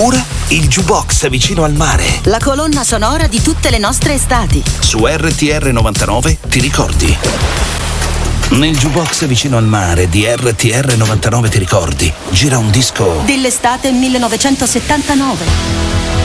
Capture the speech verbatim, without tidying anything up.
Oppure il jukebox vicino al mare. La colonna sonora di tutte le nostre estati. Su R T R novantanove ti ricordi? Nel jukebox vicino al mare di R T R novantanove ti ricordi? Gira un disco dell'estate millenovecentosettantanove.